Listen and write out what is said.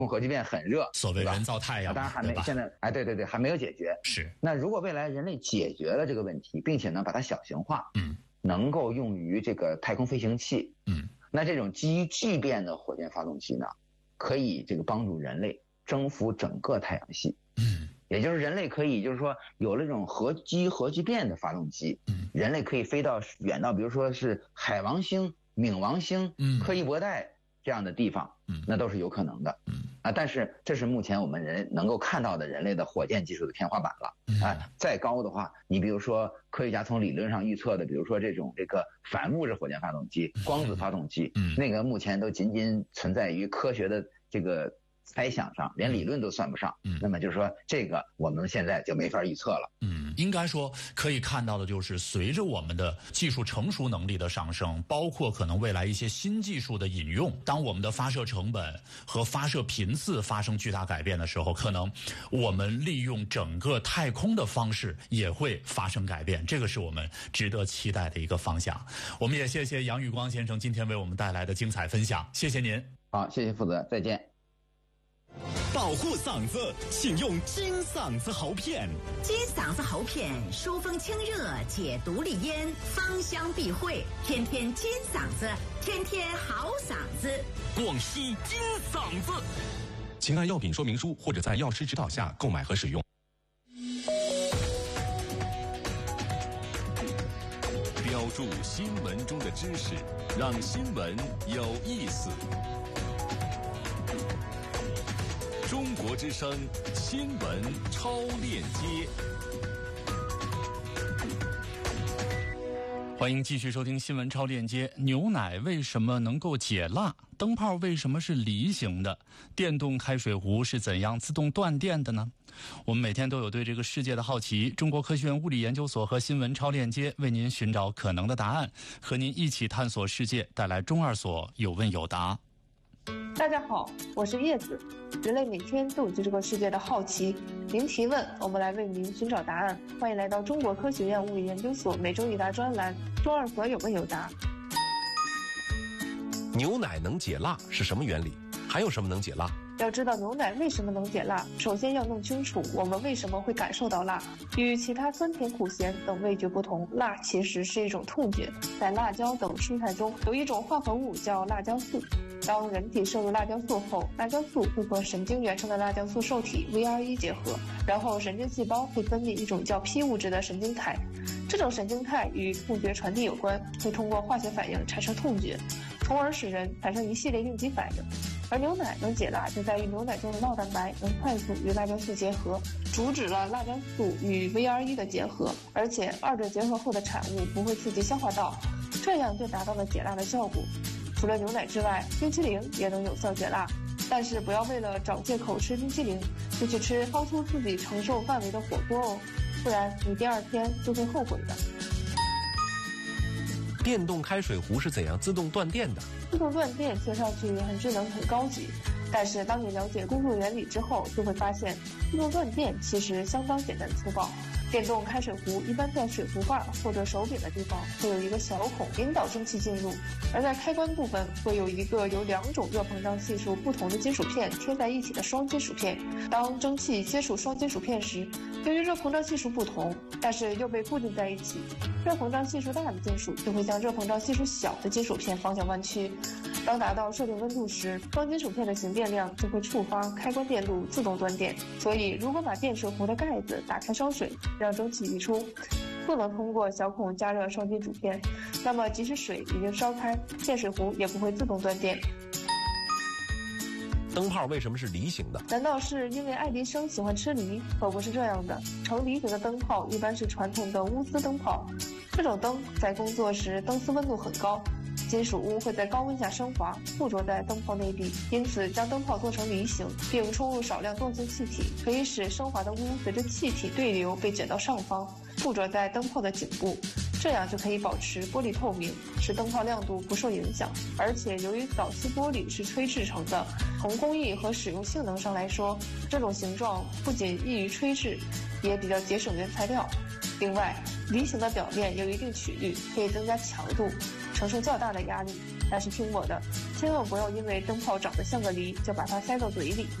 核聚变很热， 所谓人造太阳， 当然还没现在对，还没有解决。 是。 那如果未来人类解决了这个问题，并且呢把它小型化，能够用于这个太空飞行器，那这种基于聚变的火箭发动机呢，可以这个帮助人类征服整个太阳系。也就是人类可以就是说有了这种基于核聚变的发动机，人类可以飞到远到比如说是海王星、冥王星、柯伊伯带这样的地方，那都是有可能的。但是这是目前我们人能够看到的人类的火箭技术的天花板了。再高的话，你比如说科学家从理论上预测的，比如说这个反物质火箭发动机、光子发动机，那个目前都仅仅存在于科学的这个猜想上，连理论都算不上。那么就是说这个我们现在就没法预测了。 应该说可以看到的就是随着我们的技术成熟能力的上升，包括可能未来一些新技术的引用，当我们的发射成本和发射频次发生巨大改变的时候，可能我们利用整个太空的方式也会发生改变，这个是我们值得期待的一个方向。我们也谢谢杨宇光先生今天为我们带来的精彩分享，谢谢您。 好，谢谢负责，再见。 保护嗓子，请用金嗓子喉片。 金嗓子喉片疏风清热，解毒利咽，芳香避秽，天天金嗓子，天天好嗓子。 广西金嗓子，请按药品说明书或者在药师指导下购买和使用。标注新闻中的知识，让新闻有意思。中国之声新闻超链接， 欢迎继续收听新闻超链接。牛奶为什么能够解辣？灯泡为什么是梨形的？电动开水壶是怎样自动断电的呢？我们每天都有对这个世界的好奇，中国科学院物理研究所和新闻超链接为您寻找可能的答案，和您一起探索世界，带来中二所有问有答。 大家好，我是叶子。人类每天都有对这个世界的好奇，您提问，我们来为您寻找答案。欢迎来到中国科学院物理研究所每周一答专栏，中二所有问有答。 牛奶能解辣是什么原理？还有什么能解辣？ 要知道牛奶为什么能解辣，首先要弄清楚我们为什么会感受到辣。与其他酸甜苦咸等味觉不同，辣其实是一种痛觉。在辣椒等蔬菜中有一种化合物叫辣椒素，当人体摄入辣椒素后，辣椒素会和神经元上的辣椒素受体 VRE 结合，然后神经细胞会分泌一种叫 P 物质的神经肽，这种神经肽与痛觉传递有关，会通过化学反应产生痛觉，从而使人产生一系列应激反应。而牛奶能解辣，就在于牛奶中的酪蛋白能快速与辣椒素结合，阻止了辣椒素与 VRE 的结合，而且二者结合后的产物不会刺激消化道，这样就达到了解辣的效果。除了牛奶之外，冰淇淋也能有效解辣，但是不要为了找借口吃冰淇淋就去吃超出自己承受范围的火锅哦，不然你第二天就会后悔的。 电动开水壶是怎样自动断电的？ 自动断电听上去很智能很高级，但是当你了解工作原理之后，就会发现自动断电其实相当简单粗暴。电动开水壶一般在水壶盖或者手柄的地方会有一个小孔引导蒸汽进入，而在开关部分会有一个由两种热膨胀系数不同的金属片贴在一起的双金属片。当蒸汽接触双金属片时，由于热膨胀系数不同，但是又被固定在一起，热膨胀系数大的金属就会将热膨胀系数小的金属片方向弯曲。当达到设定温度时，双金属片的形电量就会触发开关电路自动断电。所以如果把电水壶的盖子打开烧水，让蒸汽溢出，不能通过小孔加热双金属片，那么即使水已经烧开，电水壶也不会自动断电。 灯泡为什么是梨形的？ 难道是因为爱迪生喜欢吃梨？可不是这样的，呈梨形的灯泡一般是传统的钨丝灯泡，这种灯在工作时灯丝温度很高，金属钨会在高温下升华，附着在灯泡内壁，因此将灯泡做成梨形，并充入少量动性气体，可以使升华的钨随着气体对流被卷到上方，附着在灯泡的颈部，这样就可以保持玻璃透明，使灯泡亮度不受影响。而且由于早期玻璃是吹制成的，从工艺和使用性能上来说，这种形状不仅易于吹制，也比较节省原材料。另外，梨形的表面有一定曲率，可以增加强度， 承受较大的压力。但是听我的，千万不要因为灯泡长得像个梨就把它塞到嘴里。